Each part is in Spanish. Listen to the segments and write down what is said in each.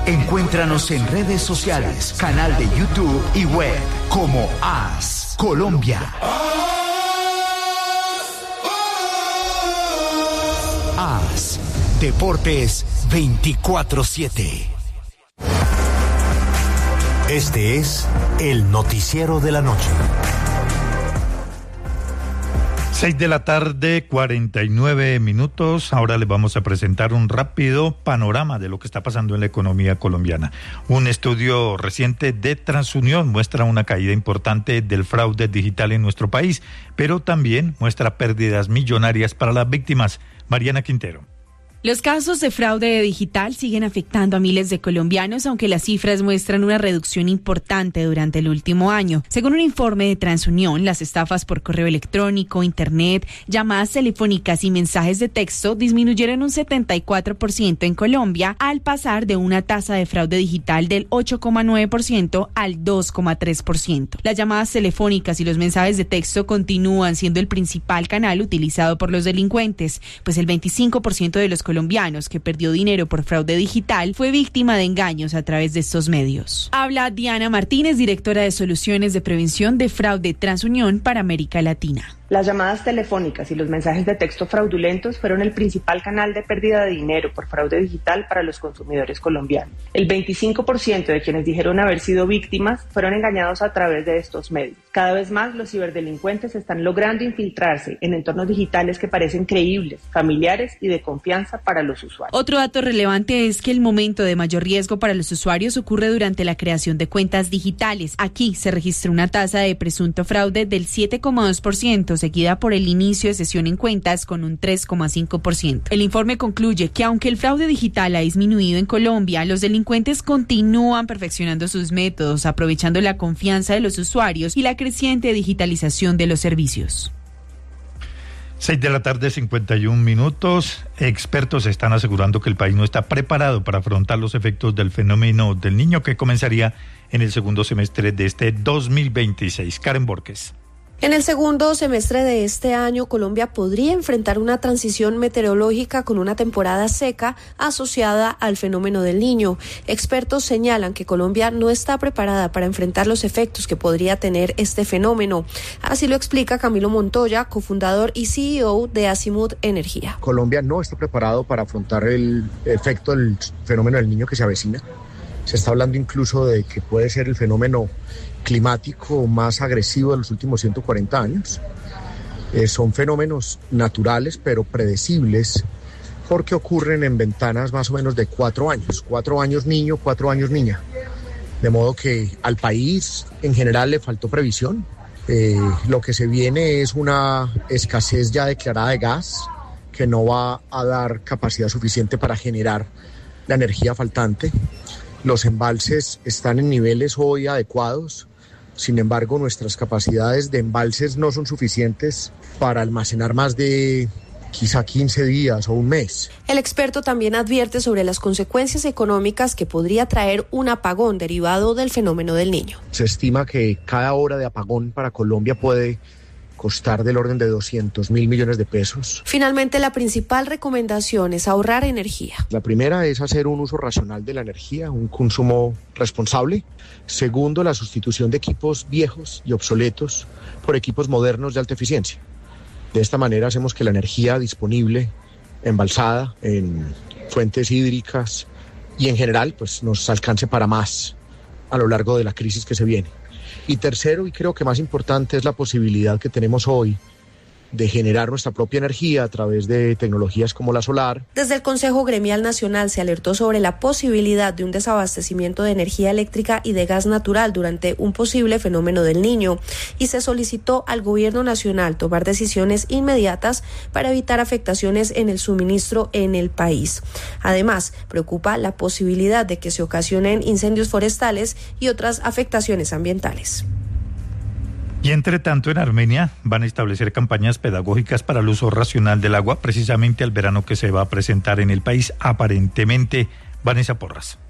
Encuéntranos en redes sociales, canal de YouTube y web como AS Colombia. AS Deportes 24/7. Este es el noticiero de la noche. 6:49 p.m. Ahora les vamos a presentar un rápido panorama de lo que está pasando en la economía colombiana. Un estudio reciente de Transunión muestra una caída importante del fraude digital en nuestro país, pero también muestra pérdidas millonarias para las víctimas. Mariana Quintero. Los casos de fraude digital siguen afectando a miles de colombianos, aunque las cifras muestran una reducción importante durante el último año. Según un informe de Transunión, las estafas por correo electrónico, internet, llamadas telefónicas y mensajes de texto disminuyeron un 74% en Colombia, al pasar de una tasa de fraude digital del 8,9% al 2,3%. Las llamadas telefónicas y los mensajes de texto continúan siendo el principal canal utilizado por los delincuentes, pues el 25% de los colombianos que perdió dinero por fraude digital fue víctima de engaños a través de estos medios. Habla Diana Martínez, directora de Soluciones de Prevención de Fraude Transunión para América Latina. Las llamadas telefónicas y los mensajes de texto fraudulentos fueron el principal canal de pérdida de dinero por fraude digital para los consumidores colombianos. El 25% de quienes dijeron haber sido víctimas fueron engañados a través de estos medios. Cada vez más los ciberdelincuentes están logrando infiltrarse en entornos digitales que parecen creíbles, familiares y de confianza para los usuarios. Otro dato relevante es que el momento de mayor riesgo para los usuarios ocurre durante la creación de cuentas digitales. Aquí se registró una tasa de presunto fraude del 7,2%, seguida por el inicio de sesión en cuentas con un 3,5%. El informe concluye que aunque el fraude digital ha disminuido en Colombia, los delincuentes continúan perfeccionando sus métodos, aprovechando la confianza de los usuarios y la creciente digitalización de los servicios. 6:51 p.m. Expertos están asegurando que el país no está preparado para afrontar los efectos del fenómeno del Niño, que comenzaría en el segundo semestre de este 2026. Karen Borges. En el segundo semestre de este año, Colombia podría enfrentar una transición meteorológica con una temporada seca asociada al fenómeno del Niño. Expertos señalan que Colombia no está preparada para enfrentar los efectos que podría tener este fenómeno. Así lo explica Camilo Montoya, cofundador y CEO de Azimut Energía. Colombia no está preparado para afrontar el efecto del fenómeno del Niño que se avecina. Se está hablando incluso de que puede ser el fenómeno climático más agresivo de los últimos 140 años. Son fenómenos naturales pero predecibles porque ocurren en ventanas más o menos de 4 años. 4 años niño, 4 años niña. De modo que al país en general le faltó previsión. Lo que se viene es una escasez ya declarada de gas que no va a dar capacidad suficiente para generar la energía faltante. Los embalses están en niveles hoy adecuados. Sin embargo, nuestras capacidades de embalses no son suficientes para almacenar más de quizá 15 días o un mes. El experto también advierte sobre las consecuencias económicas que podría traer un apagón derivado del fenómeno del Niño. Se estima que cada hora de apagón para Colombia puede costar del orden de 200.000 millones de pesos. Finalmente, la principal recomendación es ahorrar energía. La primera es hacer un uso racional de la energía, un consumo responsable. Segundo, la sustitución de equipos viejos y obsoletos por equipos modernos de alta eficiencia. De esta manera hacemos que la energía disponible, embalsada en fuentes hídricas y en general, pues nos alcance para más a lo largo de la crisis que se viene. Y tercero, y creo que más importante, es la posibilidad que tenemos hoy de generar nuestra propia energía a través de tecnologías como la solar. Desde el Consejo Gremial Nacional se alertó sobre la posibilidad de un desabastecimiento de energía eléctrica y de gas natural durante un posible fenómeno del Niño y se solicitó al Gobierno Nacional tomar decisiones inmediatas para evitar afectaciones en el suministro en el país. Además, preocupa la posibilidad de que se ocasionen incendios forestales y otras afectaciones ambientales. Y entre tanto, en Armenia van a establecer campañas pedagógicas para el uso racional del agua, precisamente al verano que se va a presentar en el país, aparentemente. Vanessa Porras.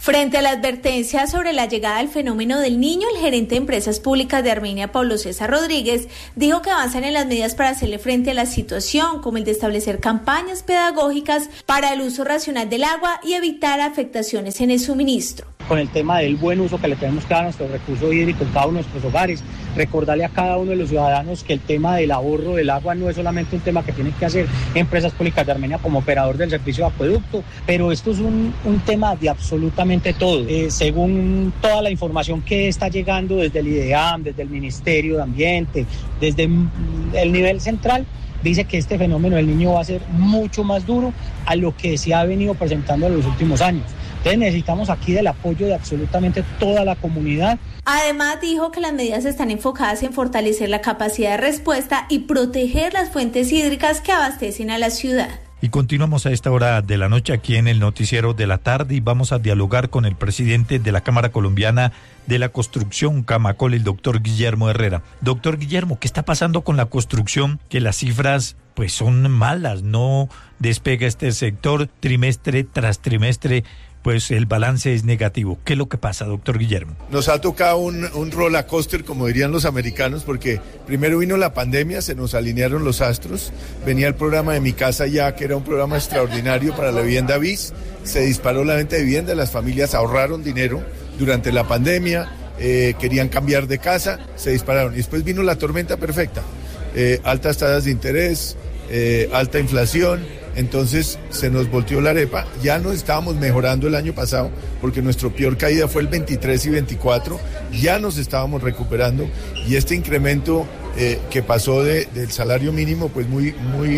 Frente a la advertencia sobre la llegada del fenómeno del Niño, el gerente de Empresas Públicas de Armenia, Pablo César Rodríguez, dijo que avanzan en las medidas para hacerle frente a la situación, como el de establecer campañas pedagógicas para el uso racional del agua y evitar afectaciones en el suministro. Con el tema del buen uso que le tenemos que dar a nuestro recurso hídrico en cada uno de nuestros hogares, recordarle a cada uno de los ciudadanos que el tema del ahorro del agua no es solamente un tema que tienen que hacer Empresas Públicas de Armenia como operador del servicio de acueducto, pero esto es un tema de absolutamente todo. Según toda la información que está llegando desde el IDEAM, desde el Ministerio de Ambiente, desde el nivel central, dice que este fenómeno del Niño va a ser mucho más duro a lo que se ha venido presentando en los últimos años. Entonces necesitamos aquí del apoyo de absolutamente toda la comunidad. Además dijo que las medidas están enfocadas en fortalecer la capacidad de respuesta y proteger las fuentes hídricas que abastecen a la ciudad. Y continuamos a esta hora de la noche aquí en el Noticiero de la Tarde y vamos a dialogar con el presidente de la Cámara Colombiana de la Construcción, Camacol, el doctor Guillermo Herrera. Doctor Guillermo, ¿qué está pasando con la construcción? Que las cifras pues son malas, no despega este sector trimestre tras trimestre. Pues el balance es negativo. ¿Qué es lo que pasa, doctor Guillermo? Nos ha tocado un roller coaster, como dirían los americanos, porque primero vino la pandemia, se nos alinearon los astros, venía el programa de Mi Casa Ya, que era un programa extraordinario para la vivienda BIS, se disparó la venta de vivienda, las familias ahorraron dinero durante la pandemia, querían cambiar de casa, se dispararon. Y después vino la tormenta perfecta, altas tasas de interés, alta inflación. Entonces se nos volteó la arepa, ya nos estábamos mejorando el año pasado porque nuestra peor caída fue el 23 y 24, ya nos estábamos recuperando y este incremento que pasó del salario mínimo pues muy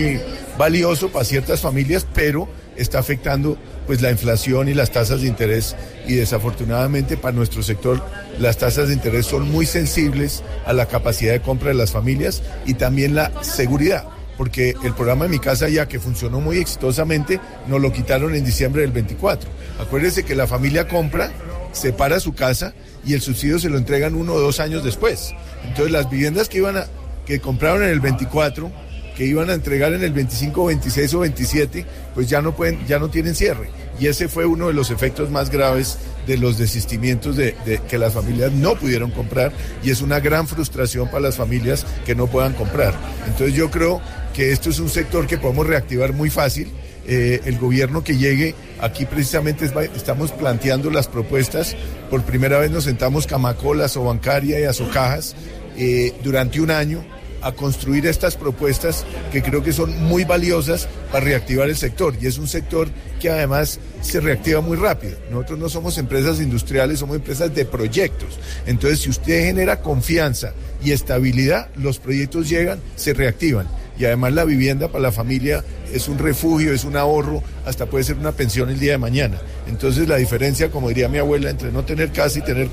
valioso para ciertas familias, pero está afectando pues la inflación y las tasas de interés y desafortunadamente para nuestro sector las tasas de interés son muy sensibles a la capacidad de compra de las familias y también la seguridad. Porque el programa de Mi Casa Ya, que funcionó muy exitosamente, nos lo quitaron en diciembre del 24. Acuérdense que la familia compra, separa su casa y el subsidio se lo entregan 1 o 2 años después. Entonces las viviendas que compraron en el 24, que iban a entregar en el 25, 26 o 27, pues ya no tienen cierre. Y ese fue uno de los efectos más graves de los desistimientos de que las familias no pudieron comprar y es una gran frustración para las familias que no puedan comprar. Entonces yo creo que esto es un sector que podemos reactivar muy fácil. El gobierno que llegue, aquí precisamente estamos planteando las propuestas. Por primera vez nos sentamos Camacol, Asobancaria y Asocajas durante un año a construir estas propuestas que creo que son muy valiosas para reactivar el sector y es un sector que además se reactiva muy rápido. Nosotros no somos empresas industriales, somos empresas de proyectos. Entonces, si usted genera confianza y estabilidad, los proyectos llegan, se reactivan. Y además la vivienda para la familia es un refugio, es un ahorro, hasta puede ser una pensión el día de mañana. Entonces la diferencia, como diría mi abuela, entre no tener casa y tener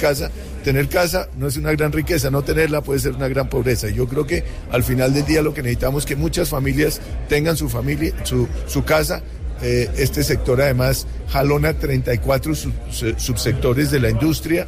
casa no es una gran riqueza, no tenerla puede ser una gran pobreza. Y yo creo que al final del día lo que necesitamos es que muchas familias tengan su casa. Este sector además jalona 34 subsectores de la industria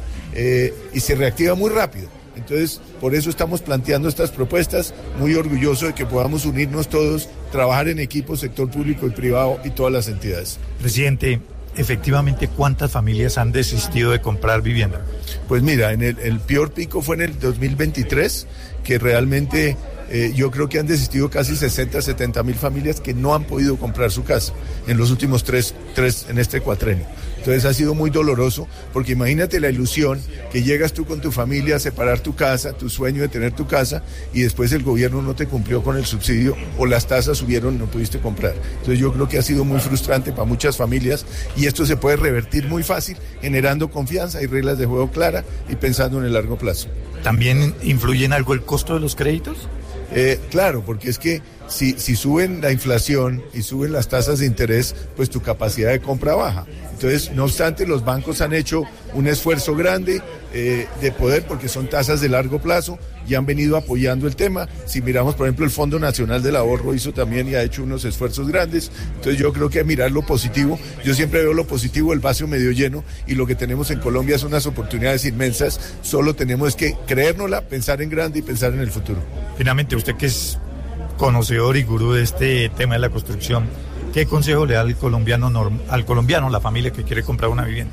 y se reactiva muy rápido. Entonces, por eso estamos planteando estas propuestas, muy orgulloso de que podamos unirnos todos, trabajar en equipo, sector público y privado y todas las entidades. Presidente, efectivamente, ¿cuántas familias han desistido de comprar vivienda? Pues mira, el peor pico fue en el 2023, que realmente yo creo que han desistido casi 70 mil familias que no han podido comprar su casa en los últimos tres en este cuatrenio. Entonces ha sido muy doloroso, porque imagínate la ilusión que llegas tú con tu familia a separar tu casa, tu sueño de tener tu casa, y después el gobierno no te cumplió con el subsidio o las tasas subieron y no pudiste comprar. Entonces yo creo que ha sido muy frustrante para muchas familias y esto se puede revertir muy fácil, generando confianza y reglas de juego claras y pensando en el largo plazo. ¿También influye en algo el costo de los créditos? Claro, porque es que si suben la inflación y suben las tasas de interés, pues tu capacidad de compra baja. Entonces, no obstante, los bancos han hecho un esfuerzo grande de poder, porque son tasas de largo plazo y han venido apoyando el tema. Si miramos, por ejemplo, el Fondo Nacional del Ahorro hizo también y ha hecho unos esfuerzos grandes. Entonces yo creo que mirar lo positivo, yo siempre veo lo positivo, el vaso medio lleno, y lo que tenemos en Colombia son unas oportunidades inmensas. Solo tenemos que creérnosla, pensar en grande y pensar en el futuro. Finalmente, usted que es conocedor y gurú de este tema de la construcción, ¿qué consejo le da al colombiano, la familia que quiere comprar una vivienda?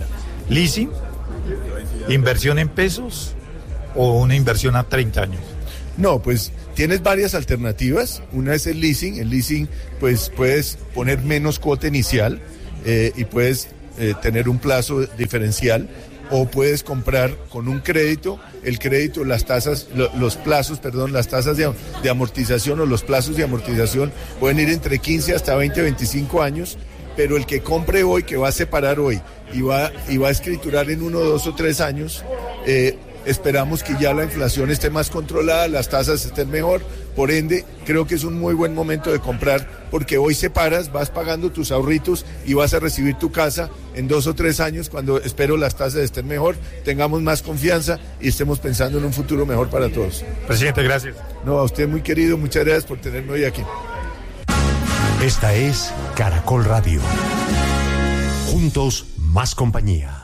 ¿Leasing? ¿Inversión en pesos? ¿O una inversión a 30 años? No, pues tienes varias alternativas. Una es el leasing. El leasing, pues puedes poner menos cuota inicial y puedes tener un plazo diferencial, o puedes comprar con un crédito. El crédito, las tasas, las tasas de amortización o los plazos de amortización pueden ir entre 15 hasta 20, 25 años, pero el que compre hoy, que va a separar hoy y va a escriturar en 1, 2 o 3 años, esperamos que ya la inflación esté más controlada, las tasas estén mejor, por ende creo que es un muy buen momento de comprar, porque hoy separas, vas pagando tus ahorritos y vas a recibir tu casa en 2 o 3 años, cuando espero las tasas estén mejor, tengamos más confianza y estemos pensando en un futuro mejor para todos. Presidente, gracias. No, a usted muy querido, muchas gracias por tenerme hoy aquí. Esta es Caracol Radio. Juntos, más compañía.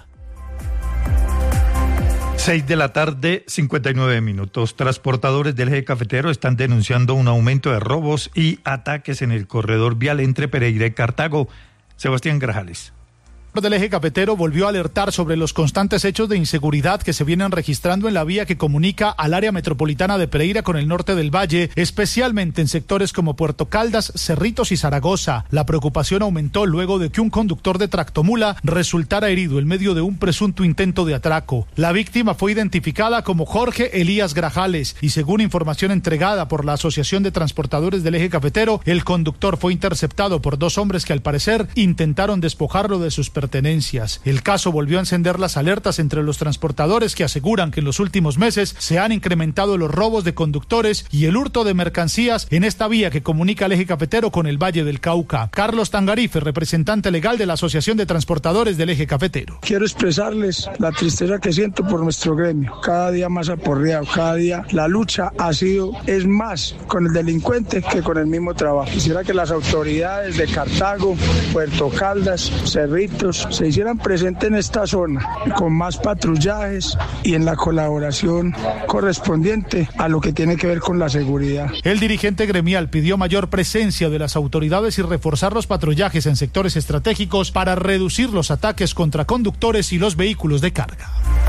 6 de la tarde, 59 minutos. Transportadores del eje cafetero están denunciando un aumento de robos y ataques en el corredor vial entre Pereira y Cartago. Sebastián Grajales. Del eje cafetero volvió a alertar sobre los constantes hechos de inseguridad que se vienen registrando en la vía que comunica al área metropolitana de Pereira con el norte del valle, especialmente en sectores como Puerto Caldas, Cerritos y Zaragoza. La preocupación aumentó luego de que un conductor de tractomula resultara herido en medio de un presunto intento de atraco. La víctima fue identificada como Jorge Elías Grajales y, según información entregada por la Asociación de Transportadores del Eje Cafetero, el conductor fue interceptado por 2 hombres que al parecer intentaron despojarlo de sus pertenencias. El caso volvió a encender las alertas entre los transportadores, que aseguran que en los últimos meses se han incrementado los robos de conductores y el hurto de mercancías en esta vía que comunica el eje cafetero con el Valle del Cauca. Carlos Tangarife, representante legal de la Asociación de Transportadores del Eje Cafetero. Quiero expresarles la tristeza que siento por nuestro gremio. Cada día más aporreado, cada día la lucha es más con el delincuente que con el mismo trabajo. Quisiera que las autoridades de Cartago, Puerto Caldas, Cerritos, se hicieran presentes en esta zona con más patrullajes y en la colaboración correspondiente a lo que tiene que ver con la seguridad. El dirigente gremial pidió mayor presencia de las autoridades y reforzar los patrullajes en sectores estratégicos para reducir los ataques contra conductores y los vehículos de carga.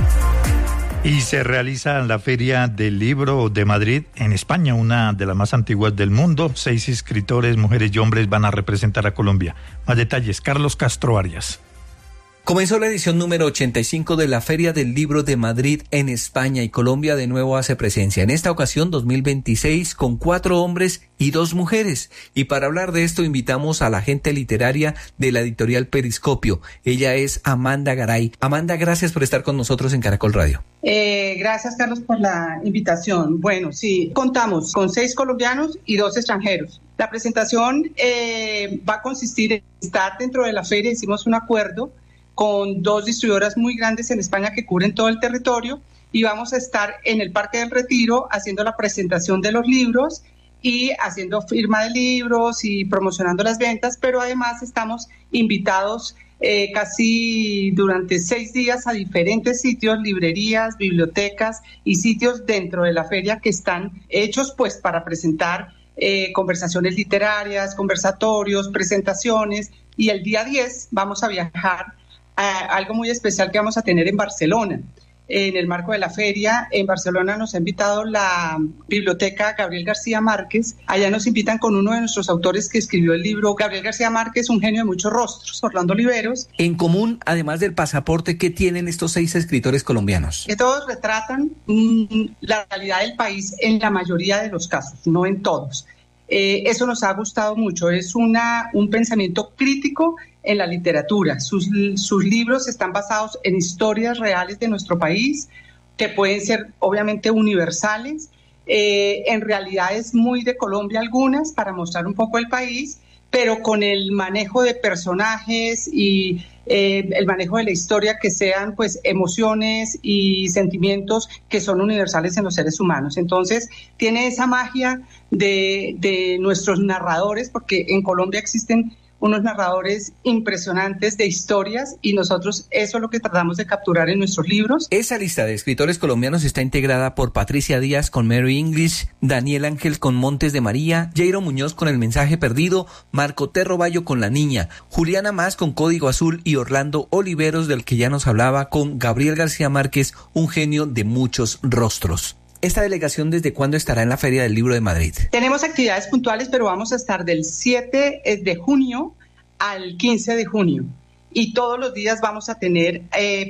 Y se realiza la Feria del Libro de Madrid en España, una de las más antiguas del mundo. 6 escritores, mujeres y hombres van a representar a Colombia. Más detalles, Carlos Castro Arias. Comenzó la edición número 85 de la Feria del Libro de Madrid en España y Colombia de nuevo hace presencia. En esta ocasión 2026 con 4 hombres y 2 mujeres. Y para hablar de esto invitamos a la agente literaria de la editorial Periscopio. Ella es Amanda Garay. Amanda, gracias por estar con nosotros en Caracol Radio. Gracias, Carlos, por la invitación. Bueno, sí, contamos con 6 colombianos y 2 extranjeros. La presentación va a consistir en estar dentro de la feria. Hicimos un acuerdo con 2 distribuidoras muy grandes en España que cubren todo el territorio, y vamos a estar en el Parque del Retiro haciendo la presentación de los libros y haciendo firma de libros y promocionando las ventas, pero además estamos invitados casi durante 6 días a diferentes sitios, librerías, bibliotecas y sitios dentro de la feria que están hechos pues para presentar conversaciones literarias, conversatorios, presentaciones, y el día 10 vamos a viajar algo muy especial que vamos a tener en Barcelona. En el marco de la feria, en Barcelona nos ha invitado la Biblioteca Gabriel García Márquez. Allá nos invitan con uno de nuestros autores que escribió el libro. Gabriel García Márquez, un genio de muchos rostros, Orlando Oliveros. En común, además del pasaporte, ¿qué tienen estos 6 escritores colombianos? Que todos retratan la realidad del país en la mayoría de los casos, no en todos. Eso nos ha gustado mucho. Es un pensamiento crítico en la literatura. Sus libros están basados en historias reales de nuestro país, que pueden ser obviamente universales, en realidades muy de Colombia algunas, para mostrar un poco el país, pero con el manejo de personajes y el manejo de la historia que sean pues emociones y sentimientos que son universales en los seres humanos. Entonces tiene esa magia de nuestros narradores, porque en Colombia existen unos narradores impresionantes de historias y nosotros eso es lo que tratamos de capturar en nuestros libros. Esa lista de escritores colombianos está integrada por Patricia Díaz con Mary English, Daniel Ángel con Montes de María, Jairo Muñoz con El mensaje perdido, Marco Terro Bayo con La niña, Juliana Más con Código Azul y Orlando Oliveros, del que ya nos hablaba, con Gabriel García Márquez, un genio de muchos rostros. ¿Esta delegación desde cuándo estará en la Feria del Libro de Madrid? Tenemos actividades puntuales, pero vamos a estar del 7 de junio al 15 de junio. Y todos los días vamos a tener